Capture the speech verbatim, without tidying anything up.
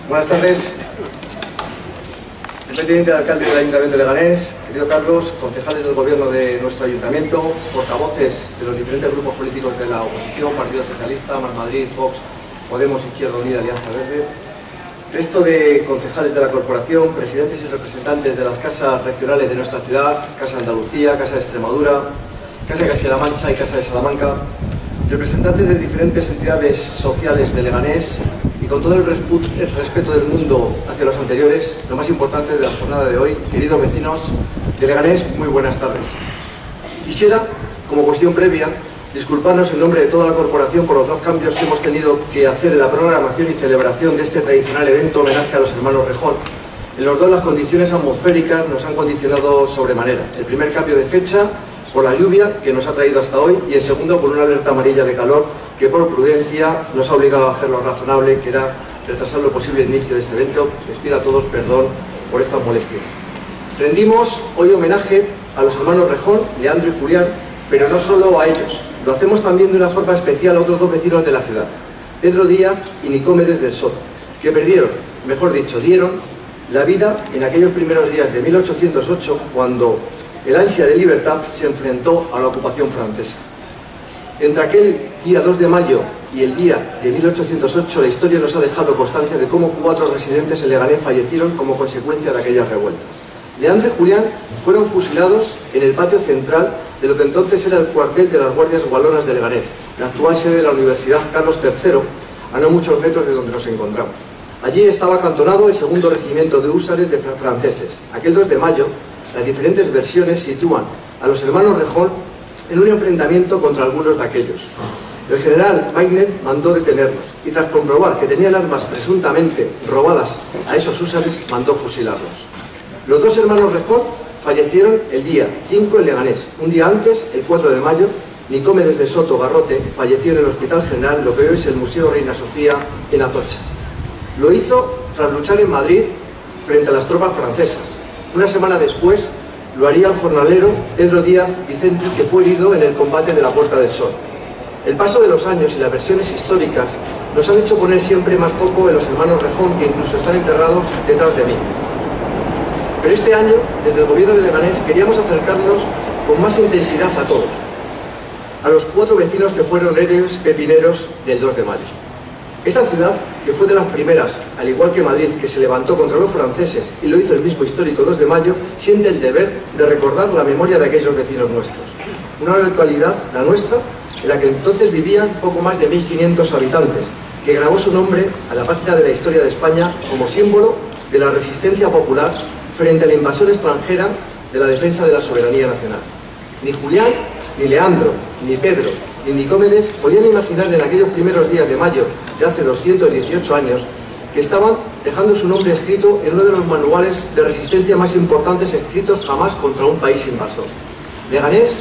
Buenas tardes. El teniente alcalde del Ayuntamiento de Leganés, querido Carlos, concejales del gobierno de nuestro ayuntamiento, portavoces de los diferentes grupos políticos de la oposición, Partido Socialista, Más Madrid, Vox, Podemos, Izquierda Unida, Alianza Verde, resto de concejales de la corporación, presidentes y representantes de las casas regionales de nuestra ciudad, Casa de Andalucía, Casa de Extremadura, Casa de Castilla-La Mancha y Casa de Salamanca, representantes de diferentes entidades sociales de Leganés y con todo el respeto del mundo hacia los anteriores, lo más importante de la jornada de hoy, queridos vecinos de Leganés, muy buenas tardes. Quisiera, como cuestión previa, disculparnos en nombre de toda la corporación por los dos cambios que hemos tenido que hacer en la programación y celebración de este tradicional evento homenaje a los hermanos Rejón. En los dos las condiciones atmosféricas nos han condicionado sobremanera. El primer cambio de fecha por la lluvia que nos ha traído hasta hoy y el segundo por una alerta amarilla de calor que por prudencia nos ha obligado a hacer lo razonable, que era retrasar lo posible el inicio de este evento. Les pido a todos perdón por estas molestias. Rendimos hoy homenaje a los hermanos Rejón, Leandro y Julián, pero no solo a ellos. Lo hacemos también de una forma especial a otros dos vecinos de la ciudad, Pedro Díaz y Nicómedes del Soto, que perdieron, mejor dicho, dieron la vida en aquellos primeros días de mil ochocientos ocho, cuando el ansia de libertad se enfrentó a la ocupación francesa. Entre aquel día dos de mayo y el día de mil ochocientos ocho, la historia nos ha dejado constancia de cómo cuatro residentes en Leganés fallecieron como consecuencia de aquellas revueltas. Leandro y Julián fueron fusilados en el patio central de lo que entonces era el cuartel de las Guardias Walonas de Leganés, la actual sede de la Universidad Carlos tercero, a no muchos metros de donde nos encontramos. Allí estaba acantonado el segundo regimiento de húsares de franceses. Aquel dos de mayo, las diferentes versiones sitúan a los hermanos Rejón en un enfrentamiento contra algunos de aquellos. El general Wagner mandó detenerlos y tras comprobar que tenían armas presuntamente robadas a esos húsares, mandó fusilarlos. Los dos hermanos Rejón fallecieron el día cinco en Leganés. Un día antes, el cuatro de mayo, Nicómedes de Soto Garrote falleció en el Hospital General, lo que hoy es el Museo Reina Sofía, en Atocha. Lo hizo tras luchar en Madrid frente a las tropas francesas. Una semana después lo haría el jornalero Pedro Díaz Vicente, que fue herido en el combate de la Puerta del Sol. El paso de los años y las versiones históricas nos han hecho poner siempre más foco en los hermanos Rejón, que incluso están enterrados detrás de mí. Pero este año, desde el gobierno de Leganés, queríamos acercarnos con más intensidad a todos, a los cuatro vecinos que fueron héroes pepineros del dos de mayo. Esta ciudad, que fue de las primeras, al igual que Madrid, que se levantó contra los franceses y lo hizo el mismo histórico dos de mayo, siente el deber de recordar la memoria de aquellos vecinos nuestros. Una localidad, la nuestra, en la que entonces vivían poco más de mil quinientos habitantes, que grabó su nombre a la página de la historia de España como símbolo de la resistencia popular frente a la invasión extranjera de la defensa de la soberanía nacional. Ni Julián, ni Leandro, ni Pedro, ni Nicómedes podían imaginar en aquellos primeros días de mayo de hace doscientos dieciocho años que estaban dejando su nombre escrito en uno de los manuales de resistencia más importantes escritos jamás contra un país invasor. Leganés